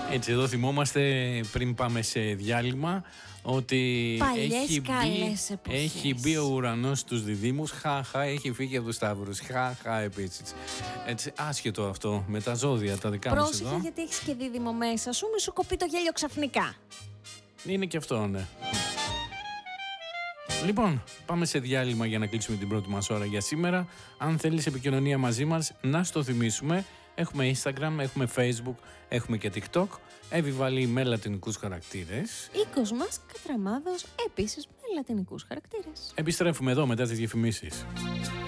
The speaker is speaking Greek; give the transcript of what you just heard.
Έτσι, εδώ θυμόμαστε πριν πάμε σε διάλειμμα ότι έχει μπει ο ουρανός στους διδύμους. Χαχα, έχει φύγει από τους Σταύρους. Χαχα, επίσης. Έτσι, άσχετο αυτό με τα ζώδια, τα δικά μας εδώ. Πρόσεχε, γιατί έχεις και δίδυμο μέσα σου, μη σου κοπεί το γέλιο ξαφνικά. Είναι και αυτό, ναι. Λοιπόν, πάμε σε διάλειμμα για να κλείσουμε την πρώτη μας ώρα για σήμερα. Αν θέλεις επικοινωνία μαζί μας, να στο θυμίσουμε. Έχουμε Instagram, έχουμε Facebook, έχουμε και TikTok. Εβιβαλή με λατινικούς χαρακτήρες. Οίκος μας Κατραμάδος, επίσης με λατινικούς χαρακτήρες. Επιστρέφουμε εδώ μετά τις διαφημίσεις.